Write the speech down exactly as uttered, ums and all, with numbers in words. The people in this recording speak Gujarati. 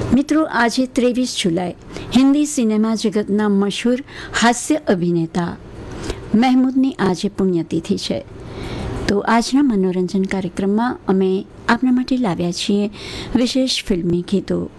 મિત્રો, આજે ત્રેવીસ જુલાઈ હિન્દી સિનેમા જગતના મશહૂર હાસ્ય અભિનેતા મહેમૂદની આજે પુણ્યતિથિ છે. તો આજના મનોરંજન કાર્યક્રમમાં અમે આપના માટે લાવ્યા છીએ વિશેષ ફિલ્મી ગીતો.